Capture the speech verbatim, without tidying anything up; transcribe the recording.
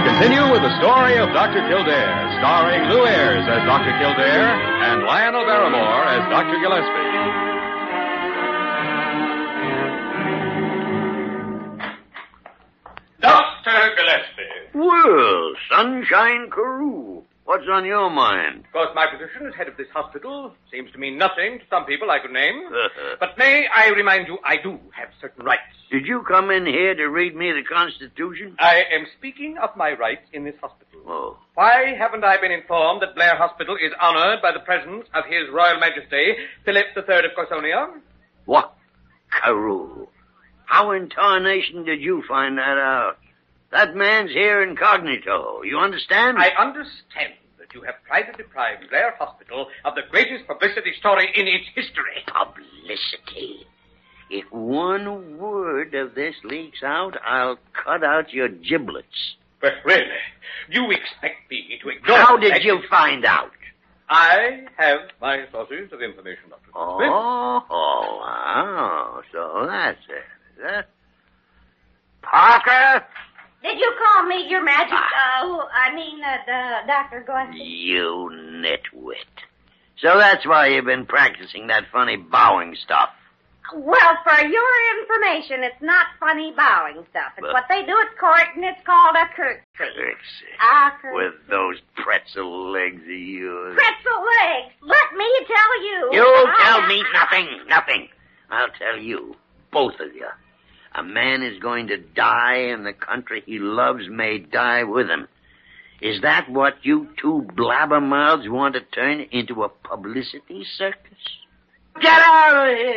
continue with the story of Doctor Kildare, starring Lou Ayres as Doctor Kildare and Lionel Barrymore as Doctor Gillespie. Doctor Gillespie. Well, Sunshine Carew, what's on your mind? Of course, my position as head of this hospital seems to mean nothing to some people I could name. But may I remind you, I do have certain rights. Did you come in here to read me the Constitution? I am speaking of my rights in this hospital. Oh. Why haven't I been informed that Blair Hospital is honored by the presence of His Royal Majesty, Philip the Third of Corsonia? What? Carew. How in tarnation did you find that out? That man's here incognito. You understand? I understand that you have tried to deprive Blair Hospital of the greatest publicity story in its history. Publicity? If one word of this leaks out, I'll cut out your giblets. But really, you expect me to ignore... How did you find out? I have my sources of information, Doctor Oh, Smith. oh, wow. So that's it, is it? Parker? Did you call me, Your Majesty? Uh, I mean, uh, the doctor, go ahead. You nitwit. So that's why you've been practicing that funny bowing stuff. Well, for your information, it's not funny bowing stuff. It's But- what they do at court, and it's called a curtsy. Curtsy. A curtsy. With those pretzel legs of yours. Pretzel legs. Let me tell you. You I- tell me nothing, nothing. I'll tell you, both of you. A man is going to die, and the country he loves may die with him. Is that what you two blabbermouths want to turn into a publicity circus? Get out of here!